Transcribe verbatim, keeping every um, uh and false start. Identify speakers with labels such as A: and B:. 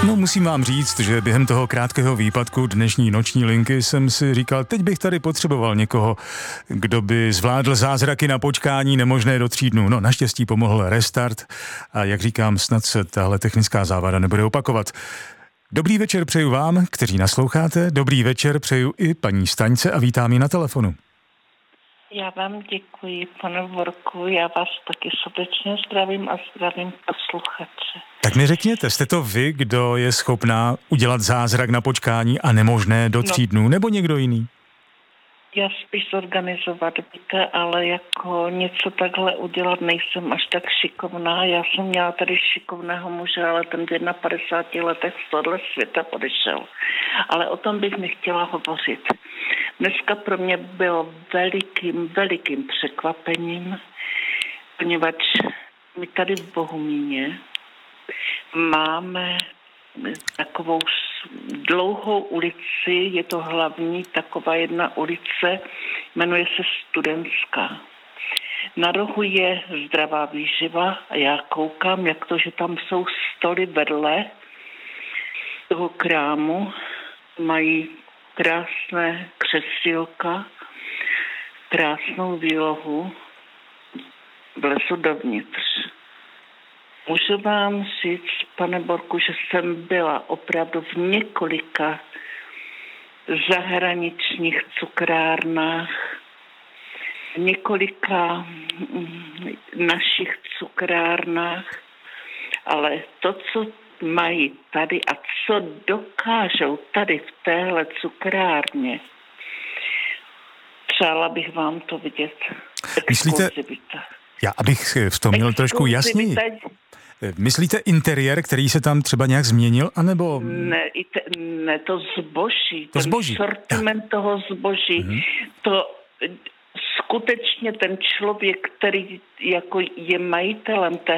A: No, musím vám říct, že během toho krátkého výpadku dnešní noční linky jsem si říkal, teď bych tady potřeboval někoho, kdo by zvládl zázraky na počkání nemožné do tří dnů. No, naštěstí pomohl restart a jak říkám, snad se tahle technická závada nebude opakovat. Dobrý večer přeju vám, kteří nasloucháte, dobrý večer přeju i paní Staňce a vítám ji na telefonu.
B: Já vám děkuji, pane Borku, já vás taky srdečně zdravím a zdravím posluchače.
A: Tak mi řekněte, jste to vy, kdo je schopná udělat zázrak na počkání a nemožné do tří no. dnů, nebo někdo jiný?
B: Já spíš zorganizovat, víte, ale jako něco takhle udělat nejsem až tak šikovná. Já jsem měla tady šikovného muže, ale ten v padesáti jedna letech z tohle světa odešel. Ale o tom bych nechtěla hovořit. Dneska pro mě bylo velikým, velikým překvapením, poněvadž my tady v Bohumíně máme takovou dlouhou ulici, je to hlavní taková jedna ulice, jmenuje se Studentská. Na rohu je Zdravá výživa a já koukám, jak to, že tam jsou stoly vedle toho krámu, mají krásné křesílka, krásnou výlohu, vlezu dovnitř. Můžu vám říct, pane Borku, že jsem byla opravdu v několika zahraničních cukrárnách, v několika našich cukrárnách, ale to, co mají tady a co dokážou tady v téhle cukrárně, přála bych vám to vidět.
A: Myslíte, já abych v tom měl trošku jasněji. Myslíte interiér, který se tam třeba nějak změnil, anebo...
B: Ne, te, ne to zboží,
A: to
B: ten
A: zboží.
B: sortiment tak. toho zboží, mm-hmm. to skutečně ten člověk, který jako je majitelem té